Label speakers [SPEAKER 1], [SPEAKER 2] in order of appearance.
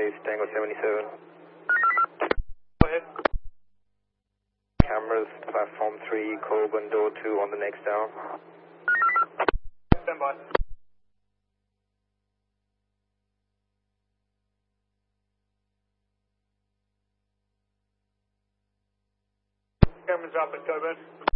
[SPEAKER 1] Base Tango 77.
[SPEAKER 2] Go ahead.
[SPEAKER 1] Cameras, platform 3, Coburn, door 2 on the next down.
[SPEAKER 2] Stand by. Cameras up at Coburn.